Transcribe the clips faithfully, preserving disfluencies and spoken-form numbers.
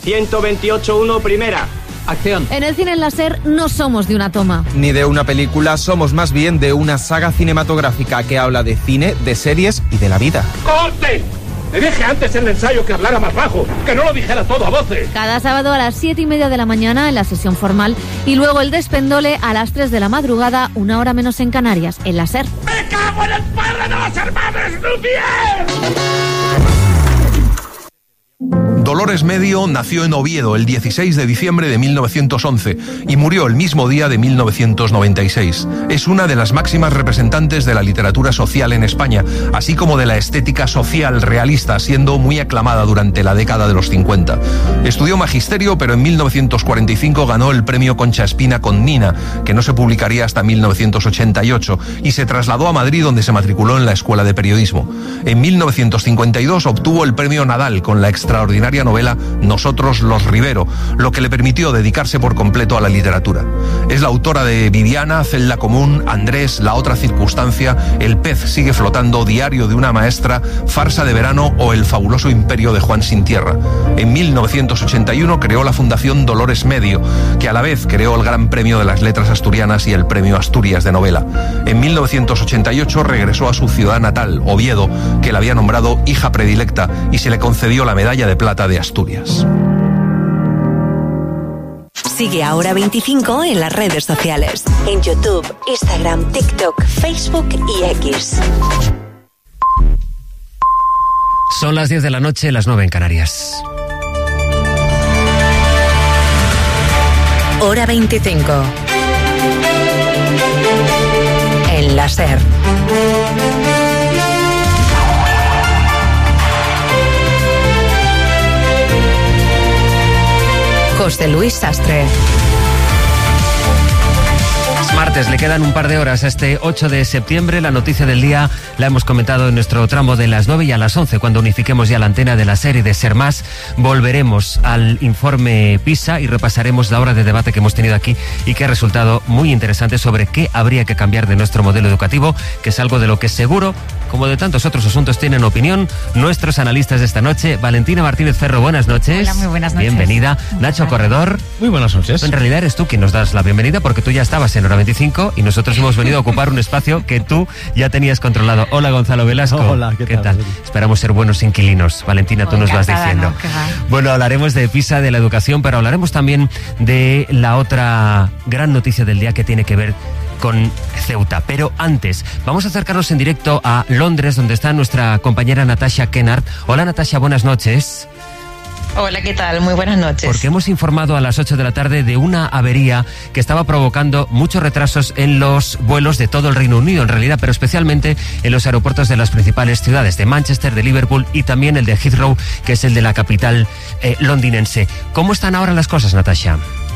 ciento veintiocho uno, primera. Acción. En el cine en láser no somos de una toma. Ni de una película, somos más bien de una saga cinematográfica que habla de cine, de series y de la vida. ¡Corte! Le dije antes en el ensayo que hablara más bajo, que no lo dijera todo a voces. Cada sábado a las siete y media de la mañana en la sesión formal y luego el despendole a las tres de la madrugada, una hora menos en Canarias, en la SER. ¡Me cago en el padre de los hermanos Lumière! Dolores Medio nació en Oviedo el dieciséis de diciembre de mil novecientos once y murió el mismo día de mil novecientos noventa y seis. Es una de las máximas representantes de la literatura social en España, así como de la estética social realista, siendo muy aclamada durante la década de los cincuenta. Estudió magisterio, pero en mil novecientos cuarenta y cinco ganó el premio Concha Espina con Nina, que no se publicaría hasta mil novecientos ochenta y ocho, y se trasladó a Madrid, donde se matriculó en la Escuela de Periodismo. En mil novecientos cincuenta y dos obtuvo el premio Nadal con la extraordinaria novela Nosotros los Rivero, lo que le permitió dedicarse por completo a la literatura. Es la autora de Viviana, Celda Común, Andrés, La otra circunstancia, El pez sigue flotando, Diario de una maestra, Farsa de verano o El fabuloso imperio de Juan Sin Tierra. En mil novecientos ochenta y uno creó la Fundación Dolores Medio, que a la vez creó el Gran Premio de las Letras Asturianas y el Premio Asturias de Novela. En mil novecientos ochenta y ocho regresó a su ciudad natal, Oviedo, que la había nombrado hija predilecta, y se le concedió la Medalla de Plata de Asturias. Sigue a Hora veinticinco en las redes sociales. En YouTube, Instagram, TikTok, Facebook y X. Son las diez de la noche, las nueve en Canarias. Hora veinticinco. En la SER. José Luis Sastre. Es martes, le quedan un par de horas a este ocho de septiembre. La noticia del día la hemos comentado en nuestro tramo de las nueve y a las once, cuando unifiquemos ya la antena de la serie de Ser Más. Volveremos al informe PISA y repasaremos la hora de debate que hemos tenido aquí y que ha resultado muy interesante sobre qué habría que cambiar de nuestro modelo educativo, que es algo de lo que seguro, como de tantos otros asuntos, tienen opinión nuestros analistas de esta noche. Valentina Martínez Ferro, buenas noches. Hola, muy buenas noches. Bienvenida. Nacho Corredor. Muy buenas noches. En realidad eres tú quien nos das la bienvenida, porque tú ya estabas en Hora veinticinco y nosotros hemos venido a ocupar un espacio que tú ya tenías controlado. Hola, Gonzalo Velasco. Hola, ¿qué, ¿Qué tal? tal? Esperamos ser buenos inquilinos. Valentina, tú Oh, nos vas encantada, diciendo. no, qué va. Bueno, hablaremos de PISA, de la educación, pero hablaremos también de la otra gran noticia del día que tiene que ver con Ceuta. Pero antes, vamos a acercarnos en directo a Londres, donde está nuestra compañera Natasha Kennard. Hola, Natasha, buenas noches. Hola, ¿qué tal? Muy buenas noches. Porque hemos informado a las ocho de la tarde de una avería que estaba provocando muchos retrasos en los vuelos de todo el Reino Unido, en realidad, pero especialmente en los aeropuertos de las principales ciudades, de Manchester, de Liverpool y también el de Heathrow, que es el de la capital eh, londinense. ¿Cómo están ahora las cosas, Natasha?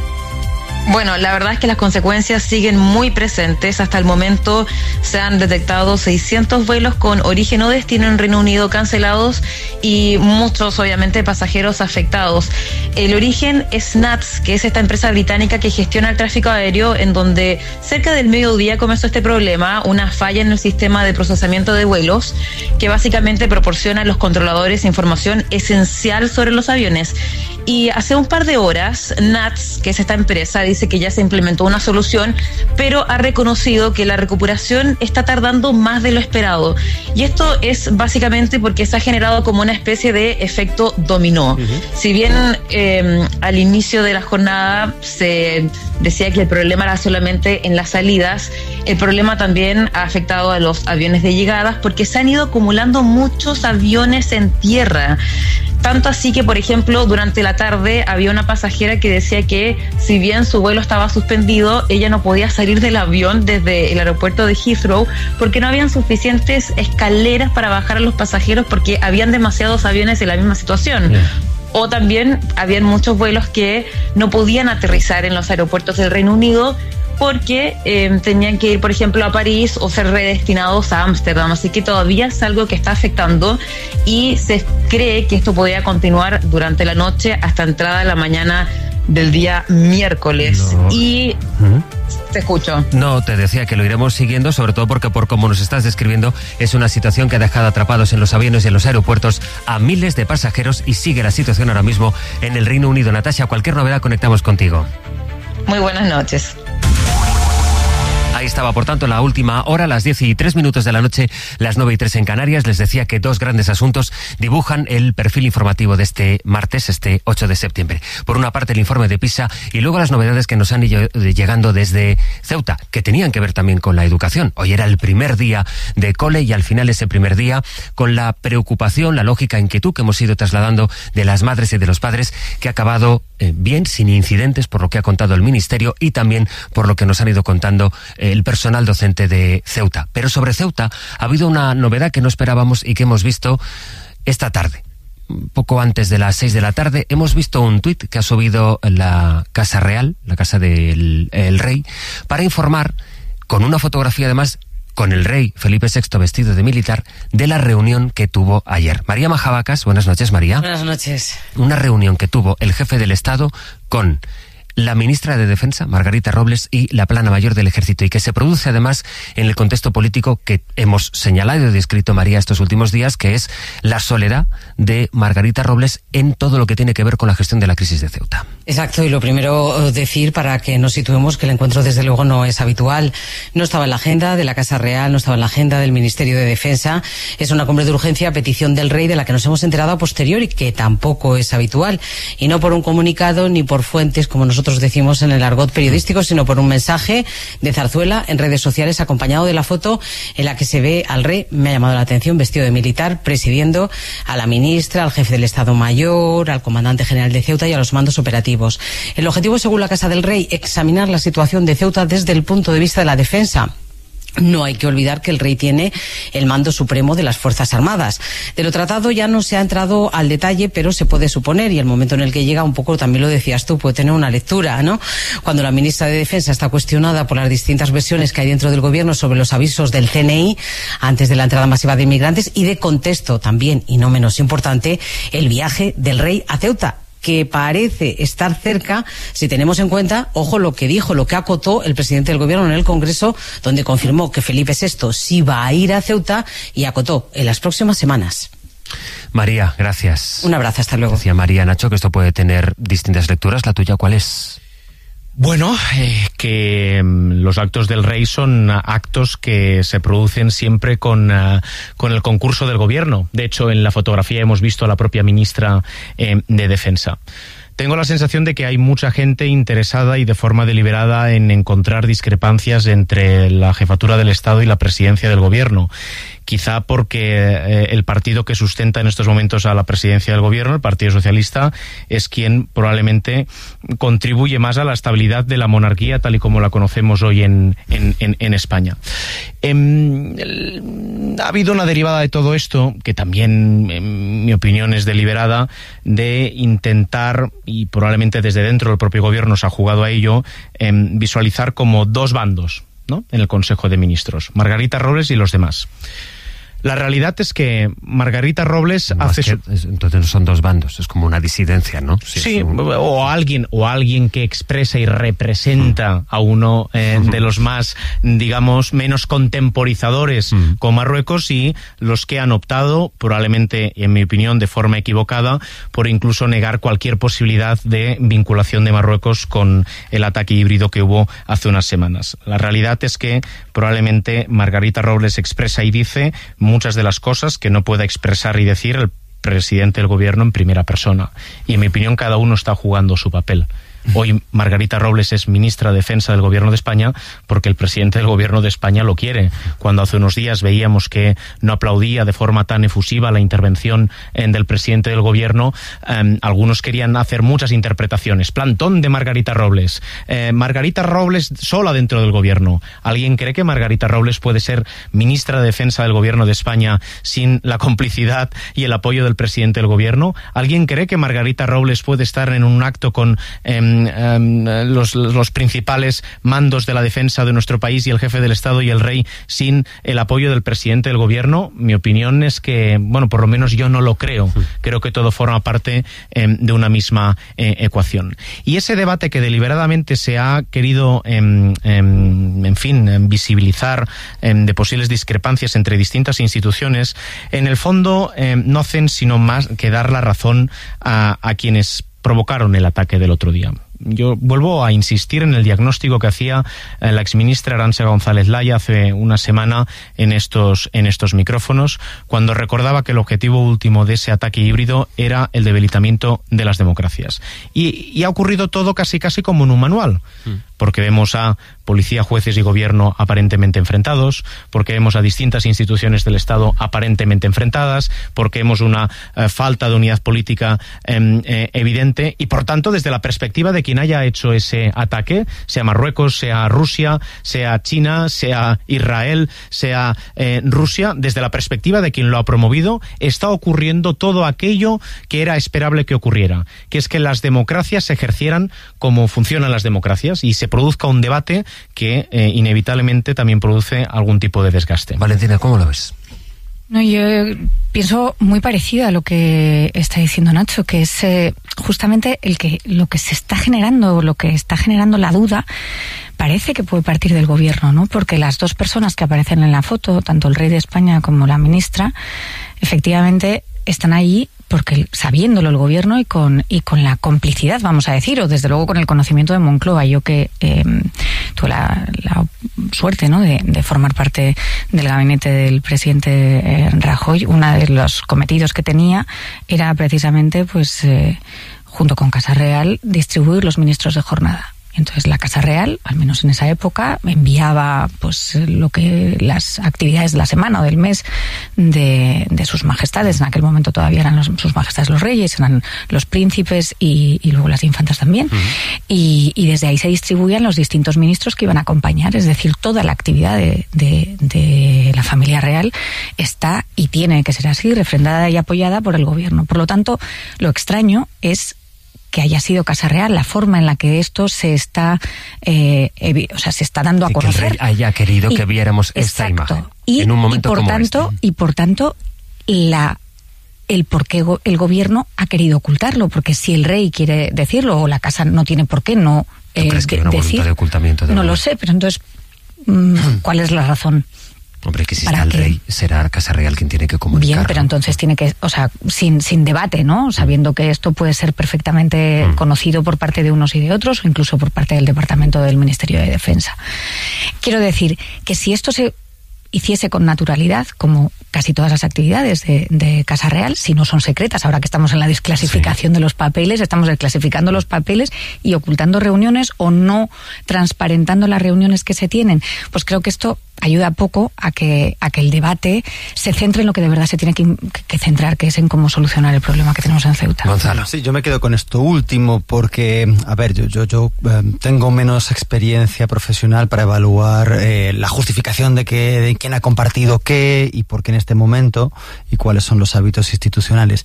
Bueno, la verdad es que las consecuencias siguen muy presentes. Hasta el momento se han detectado seiscientos vuelos con origen o destino en Reino Unido cancelados y muchos, obviamente, pasajeros afectados. El origen es N A T S, que es esta empresa británica que gestiona el tráfico aéreo, en donde cerca del mediodía comenzó este problema, una falla en el sistema de procesamiento de vuelos, que básicamente proporciona a los controladores información esencial sobre los aviones. Y hace un par de horas, N A T S, que es esta empresa, dice que ya se implementó una solución, pero ha reconocido que la recuperación está tardando más de lo esperado. Y esto es básicamente porque se ha generado como una especie de efecto dominó. Uh-huh. Si bien eh, al inicio de la jornada se decía que el problema era solamente en las salidas, el problema también ha afectado a los aviones de llegadas, porque se han ido acumulando muchos aviones en tierra. Tanto así que, por ejemplo, durante la tarde había una pasajera que decía que si bien su vuelo estaba suspendido, ella no podía salir del avión desde el aeropuerto de Heathrow porque no habían suficientes escaleras para bajar a los pasajeros porque habían demasiados aviones en la misma situación. Yeah. O también habían muchos vuelos que no podían aterrizar en los aeropuertos del Reino Unido porque eh, tenían que ir, por ejemplo, a París o ser redestinados a Ámsterdam. Así que todavía es algo que está afectando y se cree que esto podría continuar durante la noche hasta entrada de la mañana del día miércoles. No. Y ¿Mm? te escucho. No, te decía que lo iremos siguiendo, sobre todo porque por como nos estás describiendo, es una situación que ha dejado atrapados en los aviones y en los aeropuertos a miles de pasajeros y sigue la situación ahora mismo en el Reino Unido. Natasha, cualquier novedad conectamos contigo. Muy buenas noches. Ahí estaba, por tanto, la última hora, las diez y tres minutos de la noche, las nueve y tres en Canarias. Les decía que dos grandes asuntos dibujan el perfil informativo de este martes, este ocho de septiembre. Por una parte, el informe de PISA y luego las novedades que nos han ido llegando desde Ceuta, que tenían que ver también con la educación. Hoy era el primer día de cole y al final ese primer día, con la preocupación, la lógica inquietud que hemos ido trasladando de las madres y de los padres, que ha acabado eh, bien, sin incidentes, por lo que ha contado el Ministerio y también por lo que nos han ido contando eh, el personal docente de Ceuta. Pero sobre Ceuta ha habido una novedad que no esperábamos y que hemos visto esta tarde. Poco antes de las seis de la tarde hemos visto un tuit que ha subido la Casa Real, la Casa del el Rey, para informar, con una fotografía además, con el rey Felipe sexto vestido de militar, de la reunión que tuvo ayer. María Majabacas, buenas noches, María. Buenas noches. Una reunión que tuvo el jefe del Estado con la ministra de Defensa, Margarita Robles, y la plana mayor del Ejército, y que se produce además en el contexto político que hemos señalado y descrito, María, estos últimos días, que es la soledad de Margarita Robles en todo lo que tiene que ver con la gestión de la crisis de Ceuta. Exacto, y lo primero decir, para que nos situemos, que el encuentro desde luego no es habitual. No estaba en la agenda de la Casa Real, no estaba en la agenda del Ministerio de Defensa. Es una cumbre de urgencia a petición del rey, de la que nos hemos enterado a posteriori, que tampoco es habitual, y no por un comunicado ni por fuentes, como nosotros decimos en el argot periodístico, sino por un mensaje de Zarzuela en redes sociales, acompañado de la foto en la que se ve al rey, me ha llamado la atención, vestido de militar, presidiendo a la ministra, al jefe del Estado Mayor, al comandante general de Ceuta y a los mandos operativos. El objetivo, según la Casa del Rey, examinar la situación de Ceuta desde el punto de vista de la defensa. No hay que olvidar que el rey tiene el mando supremo de las Fuerzas Armadas. De lo tratado ya no se ha entrado al detalle, pero se puede suponer, y el momento en el que llega, un poco también lo decías tú, puede tener una lectura, ¿no? Cuando la ministra de Defensa está cuestionada por las distintas versiones que hay dentro del gobierno sobre los avisos del C N I antes de la entrada masiva de inmigrantes, y de contexto también, y no menos importante, el viaje del rey a Ceuta, que parece estar cerca, si tenemos en cuenta, ojo, lo que dijo, lo que acotó el presidente del gobierno en el Congreso, donde confirmó que Felipe sexto sí va a ir a Ceuta, y acotó en las próximas semanas. María, gracias. Un abrazo, hasta luego. Decía María, Nacho, que esto puede tener distintas lecturas. ¿La tuya cuál es? Bueno, eh, que um, los actos del rey son uh, actos que se producen siempre con, uh, con el concurso del gobierno. De hecho, en la fotografía hemos visto a la propia ministra eh, de Defensa. Tengo la sensación de que hay mucha gente interesada y de forma deliberada en encontrar discrepancias entre la jefatura del Estado y la presidencia del gobierno. Quizá porque eh, el partido que sustenta en estos momentos a la presidencia del gobierno, el Partido Socialista, es quien probablemente contribuye más a la estabilidad de la monarquía tal y como la conocemos hoy en, en, en, en España. Eh, el, ha habido una derivada de todo esto, que también, en mi opinión, es deliberada, de intentar, y probablemente desde dentro del propio gobierno se ha jugado a ello, eh, visualizar como dos bandos, ¿no?, en el Consejo de Ministros, Margarita Robles y los demás. La realidad es que Margarita Robles Más hace... que, su... Entonces no son dos bandos, es como una disidencia, ¿no? Sí, sí, un... o alguien o alguien que expresa y representa mm. a uno eh, mm. de los más, digamos, menos contemporizadores mm. con Marruecos, y los que han optado, probablemente, en mi opinión, de forma equivocada, por incluso negar cualquier posibilidad de vinculación de Marruecos con el ataque híbrido que hubo hace unas semanas. La realidad es que probablemente Margarita Robles expresa y dice muchas de las cosas que no pueda expresar y decir el presidente del gobierno en primera persona. Y en mi opinión cada uno está jugando su papel. Hoy Margarita Robles es ministra de Defensa del Gobierno de España porque el presidente del Gobierno de España lo quiere. Cuando hace unos días veíamos que no aplaudía de forma tan efusiva la intervención eh, del presidente del Gobierno, eh, algunos querían hacer muchas interpretaciones. Plantón de Margarita Robles. Eh, Margarita Robles sola dentro del Gobierno. ¿Alguien cree que Margarita Robles puede ser ministra de Defensa del Gobierno de España sin la complicidad y el apoyo del presidente del Gobierno? ¿Alguien cree que Margarita Robles puede estar en un acto con... Eh, eh, los, los principales mandos de la defensa de nuestro país y el jefe del Estado y el rey sin el apoyo del presidente del gobierno? Mi opinión es que, bueno, por lo menos yo no lo creo. Sí. Creo que todo forma parte eh, de una misma eh, ecuación. Y ese debate que deliberadamente se ha querido, eh, eh, en fin, eh, visibilizar eh, de posibles discrepancias entre distintas instituciones, en el fondo eh, no hacen sino más que dar la razón a, a quienes provocaron el ataque del otro día. Yo vuelvo a insistir en el diagnóstico que hacía la exministra Arantxa González Laya hace una semana en estos, en estos micrófonos, cuando recordaba que el objetivo último de ese ataque híbrido era el debilitamiento de las democracias. Y, y ha ocurrido todo casi casi como en un manual, porque vemos a policía, jueces y gobierno aparentemente enfrentados, porque vemos a distintas instituciones del Estado aparentemente enfrentadas, porque vemos una eh, falta de unidad política eh, eh, evidente, y por tanto, desde la perspectiva de quien haya hecho ese ataque, sea Marruecos, sea Rusia, sea China, sea Israel, sea eh, Rusia, desde la perspectiva de quien lo ha promovido, está ocurriendo todo aquello que era esperable que ocurriera, que es que las democracias se ejercieran como funcionan las democracias y se produzca un debate que eh, inevitablemente también produce algún tipo de desgaste. Valentina, ¿cómo lo ves? No, yo pienso muy parecido a lo que está diciendo Nacho, que es eh, justamente el que lo que se está generando, lo que está generando la duda, parece que puede partir del gobierno, ¿no? Porque las dos personas que aparecen en la foto, tanto el rey de España como la ministra, efectivamente están ahí porque sabiéndolo el gobierno y con y con la complicidad, vamos a decir, o desde luego con el conocimiento de Moncloa. Yo que eh, tuve la, la suerte, ¿no?, de, de formar parte del gabinete del presidente eh, Rajoy, uno de los cometidos que tenía era precisamente, pues, eh, junto con Casa Real, distribuir los ministros de jornada. Entonces la Casa Real, al menos en esa época, enviaba pues lo que las actividades de la semana o del mes de, de sus majestades. En aquel momento todavía eran los, sus majestades los reyes, eran los príncipes y, y luego las infantas también. Uh-huh. Y, y desde ahí se distribuían los distintos ministros que iban a acompañar. Es decir, toda la actividad de, de, de la familia real está y tiene que ser así, refrendada y apoyada por el gobierno. Por lo tanto, lo extraño es que haya sido Casa Real la forma en la que esto se está eh, evi- o sea, se está dando a conocer. Que el rey haya querido y, que viéramos esta exacto, imagen y, en un momento y por como tanto, este. Y por tanto, la el por qué go- el gobierno ha querido ocultarlo, porque si el rey quiere decirlo, o la casa no tiene por qué no eh, ¿Tú crees que hay una decir, voluntad de ocultamiento de no lo sé, pero entonces, ¿cuál es la razón? Hombre, que si está el rey, será Casa Real quien tiene que comunicar. Bien, pero entonces tiene que, o sea, sin, sin debate, ¿no? Sabiendo que esto puede ser perfectamente mm. conocido por parte de unos y de otros, o incluso por parte del Departamento del Ministerio de Defensa. Quiero decir que si esto se hiciese con naturalidad, como casi todas las actividades de, de Casa Real, si no son secretas, ahora que estamos en la desclasificación sí. de los papeles, estamos desclasificando los papeles y ocultando reuniones o no transparentando las reuniones que se tienen, pues creo que esto ayuda poco a que a que el debate se centre en lo que de verdad se tiene que, que centrar, que es en cómo solucionar el problema que tenemos en Ceuta. Gonzalo. Sí, yo me quedo con esto último porque, a ver, yo yo, yo eh, tengo menos experiencia profesional para evaluar eh, la justificación de que de quién ha compartido qué y por qué en este momento y cuáles son los hábitos institucionales.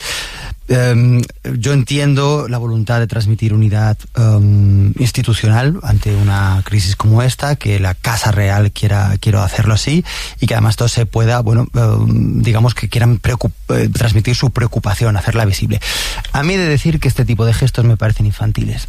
Um, yo entiendo la voluntad de transmitir unidad um, institucional ante una crisis como esta, que la Casa Real quiera quiero hacerlo así y que además todo se pueda, bueno, um, digamos que quieran preocup- eh, transmitir su preocupación, hacerla visible. A mí he de decir que este tipo de gestos me parecen infantiles.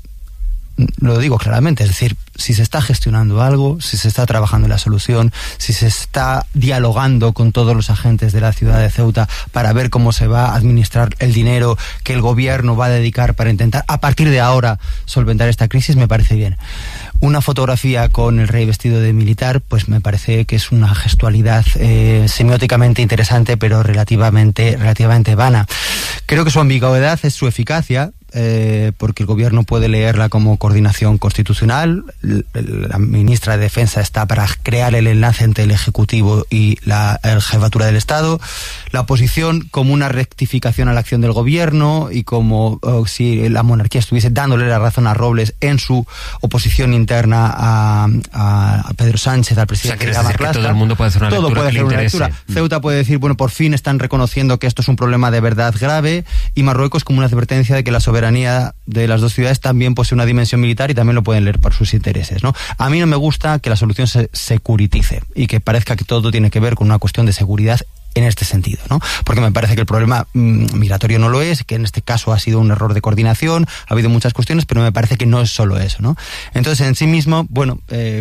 Lo digo claramente, es decir, si se está gestionando algo, si se está trabajando en la solución, si se está dialogando con todos los agentes de la ciudad de Ceuta para ver cómo se va a administrar el dinero que el gobierno va a dedicar para intentar a partir de ahora solventar esta crisis, me parece bien. Una fotografía con el rey vestido de militar, pues me parece que es una gestualidad eh, semióticamente interesante, pero relativamente, relativamente vana. Creo que su ambigüedad es su eficacia, Eh, porque el gobierno puede leerla como coordinación constitucional. La ministra de Defensa está para crear el enlace entre el Ejecutivo y la el jefatura del Estado. La oposición como una rectificación a la acción del gobierno y como oh, si la monarquía estuviese dándole la razón a Robles en su oposición interna a, a, a Pedro Sánchez, al presidente. O sea, decir que todo el mundo puede hacer una todo lectura puede que hacer le una interese. lectura. Ceuta puede decir, bueno, por fin están reconociendo que esto es un problema de verdad grave, y Marruecos como una advertencia de que la soberanía soberanía de las dos ciudades también posee una dimensión militar y también lo pueden leer por sus intereses, ¿no? A mí no me gusta que la solución se securitice y que parezca que todo tiene que ver con una cuestión de seguridad en este sentido, ¿no? Porque me parece que el problema mmm, migratorio no lo es, que en este caso ha sido un error de coordinación, ha habido muchas cuestiones, pero me parece que no es solo eso, ¿no? Entonces, en sí mismo, bueno, eh,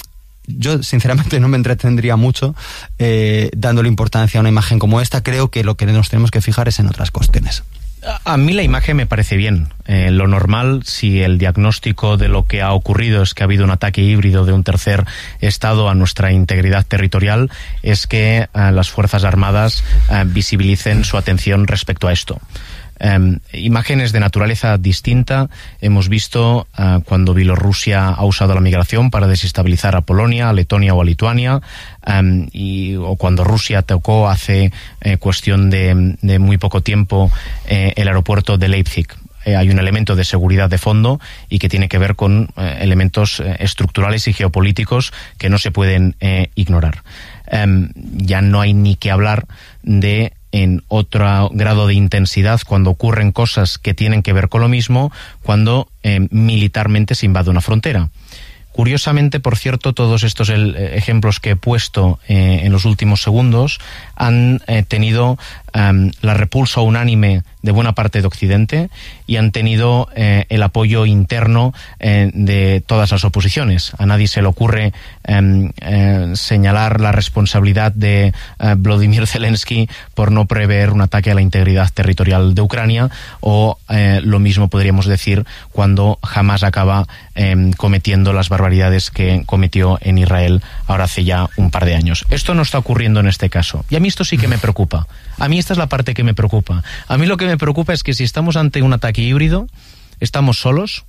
yo sinceramente no me entretendría mucho eh, dándole importancia a una imagen como esta. Creo que lo que nos tenemos que fijar es en otras cuestiones. A mí la imagen me parece bien. Eh, lo normal, si el diagnóstico de lo que ha ocurrido es que ha habido un ataque híbrido de un tercer Estado a nuestra integridad territorial, es que eh, las Fuerzas Armadas eh, visibilicen su atención respecto a esto. Eh, imágenes de naturaleza distinta hemos visto eh, cuando Bielorrusia ha usado la migración para desestabilizar a Polonia, a Letonia o a Lituania, eh, y, o cuando Rusia tocó hace eh, cuestión de, de muy poco tiempo eh, el aeropuerto de Leipzig. Eh, hay un elemento de seguridad de fondo y que tiene que ver con eh, elementos eh, estructurales y geopolíticos que no se pueden eh, ignorar. Eh, ya no hay ni que hablar de en otro grado de intensidad cuando ocurren cosas que tienen que ver con lo mismo, cuando eh, militarmente se invade una frontera. Curiosamente, por cierto, todos estos el, eh, ejemplos que he puesto eh, en los últimos segundos han eh, tenido eh, la repulsa unánime de buena parte de Occidente y han tenido eh, el apoyo interno eh, de todas las oposiciones. A nadie se le ocurre eh, eh, señalar la responsabilidad de eh, Volodymyr Zelensky por no prever un ataque a la integridad territorial de Ucrania, o eh, lo mismo podríamos decir cuando Hamas acaba eh, cometiendo las barbaridades que cometió en Israel ahora hace ya un par de años. Esto no está ocurriendo en este caso. Y a mí esto sí que me preocupa. A mí esta es la parte que me preocupa. A mí lo que me preocupa es que si estamos ante un ataque híbrido, estamos solos.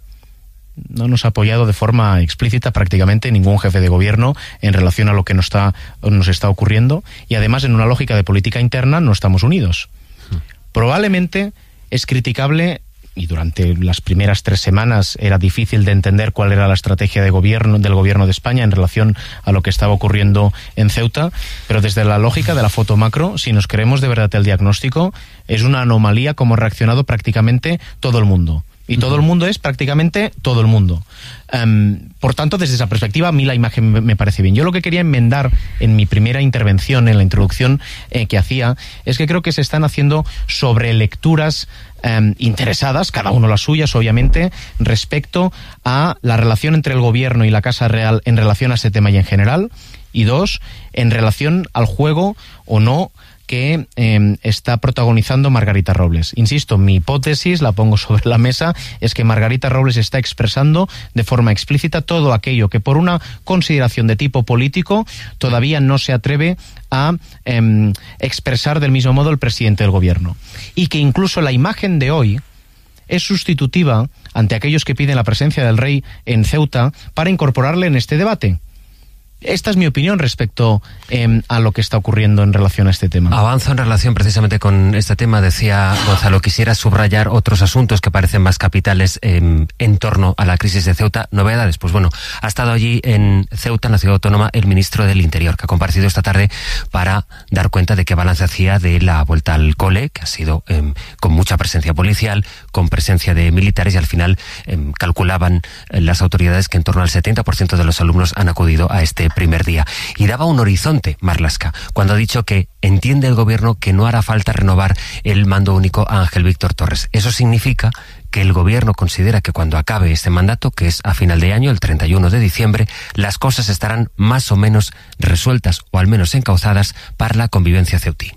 No nos ha apoyado de forma explícita prácticamente ningún jefe de gobierno en relación a lo que nos está, nos está ocurriendo, y además en una lógica de política interna no estamos unidos. Probablemente es criticable, y durante las primeras tres semanas era difícil de entender cuál era la estrategia de gobierno del gobierno de España en relación a lo que estaba ocurriendo en Ceuta, pero desde la lógica de la foto macro, si nos creemos de verdad el diagnóstico, es una anomalía como ha reaccionado prácticamente todo el mundo. Y todo el mundo es prácticamente todo el mundo. Um, por tanto, desde esa perspectiva, a mí la imagen me, me parece bien. Yo lo que quería enmendar en mi primera intervención, en la introducción eh, que hacía, es que creo que se están haciendo sobrelecturas um, interesadas, cada uno las suyas, obviamente, respecto a la relación entre el gobierno y la Casa Real en relación a este tema y en general. Y dos, en relación al juego o no que eh, está protagonizando Margarita Robles. Insisto, mi hipótesis, la pongo sobre la mesa, es que Margarita Robles está expresando de forma explícita todo aquello que por una consideración de tipo político todavía no se atreve a eh, expresar del mismo modo el presidente del gobierno. Y que incluso la imagen de hoy es sustitutiva ante aquellos que piden la presencia del rey en Ceuta para incorporarle en este debate. Esta es mi opinión respecto eh, a lo que está ocurriendo en relación a este tema. Avanzo en relación precisamente con este tema. Decía Gonzalo, quisiera subrayar otros asuntos que parecen más capitales eh, en torno a la crisis de Ceuta. Novedades, pues bueno, ha estado allí en Ceuta, en la ciudad autónoma, el ministro del Interior, que ha comparecido esta tarde para dar cuenta de qué balance hacía de la vuelta al cole, que ha sido eh, con mucha presencia policial, con presencia de militares, y al final eh, calculaban eh, las autoridades que en torno al setenta por ciento de los alumnos han acudido a este primer día. Y daba un horizonte Marlaska cuando ha dicho que entiende el gobierno que no hará falta renovar el mando único a Ángel Víctor Torres. Eso significa que el gobierno considera que cuando acabe este mandato, que es a final de año, el treinta y uno de diciembre, las cosas estarán más o menos resueltas, o al menos encauzadas, para la convivencia ceutí.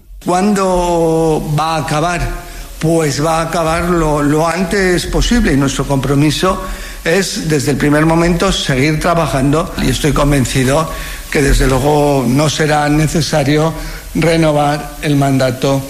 ¿Cuándo va a acabar? Pues va a acabar lo, lo antes posible, y nuestro compromiso es desde el primer momento seguir trabajando, y estoy convencido que desde luego no será necesario renovar el mandato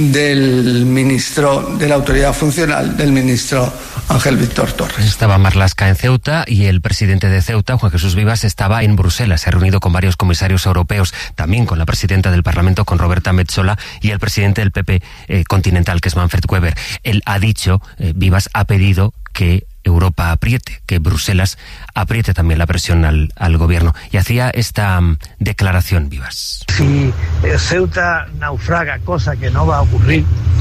del ministro de la autoridad funcional, del ministro Ángel Víctor Torres. Estaba Marlaska en Ceuta y el presidente de Ceuta, Juan Jesús Vivas, estaba en Bruselas. Se ha reunido con varios comisarios europeos, también con la presidenta del Parlamento, con Roberta Metsola, y el presidente del P P eh, continental, que es Manfred Weber. Él ha dicho, eh, Vivas ha pedido que Europa apriete, que Bruselas apriete también la presión al, al gobierno. Y hacía esta um, declaración Vivas. Si Ceuta naufraga, cosa que no va a ocurrir,